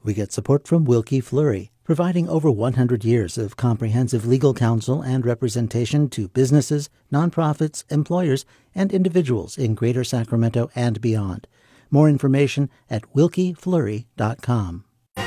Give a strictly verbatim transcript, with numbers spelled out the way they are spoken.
We get support from Wilkie Fleury, providing over one hundred years of comprehensive legal counsel and representation to businesses, nonprofits, employers, and individuals in Greater Sacramento and beyond. More information at wilkie fleury dot com.